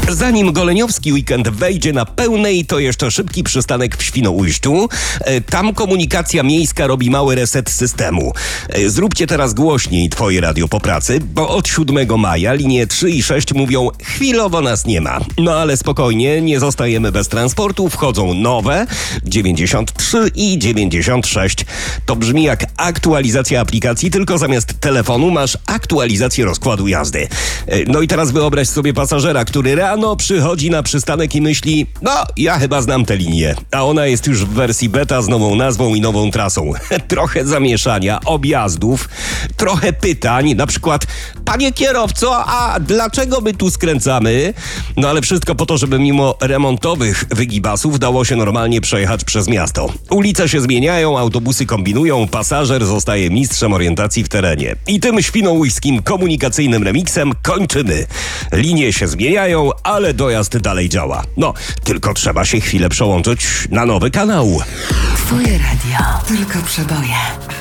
Zanim goleniowski weekend wejdzie na pełnej, to jeszcze szybki przystanek w Świnoujściu. Tam komunikacja miejska robi mały reset systemu. Zróbcie teraz głośniej twoje radio po pracy, bo od 7 maja linie 3 i 6 mówią: chwilowo nas nie ma. No ale spokojnie, nie zostajemy bez transportu, wchodzą nowe 93 i 96. To brzmi jak aktualizacja aplikacji, tylko zamiast telefonu masz aktualizację rozkładu jazdy. No i teraz wyobraź sobie pasażera, który rano przychodzi na przystanek i myśli: no, ja chyba znam tę linię. A ona jest już w wersji beta z nową nazwą i nową trasą. Trochę zamieszania, objazdów, trochę pytań, na przykład: panie kierowco, a dlaczego my tu skręcamy? No ale wszystko po to, żeby mimo remontowych wygibasów dało się normalnie przejechać przez miasto. Ulice się zmieniają, autobusy kombinują, pasażer zostaje mistrzem orientacji w terenie. I tym świnoujskim komunikacyjnym remiksem kończymy. Linie się zmieniają, ale dojazd dalej działa. No, tylko trzeba się chwilę przełączyć na nowy kanał. Twoje radio. Tylko przeboje.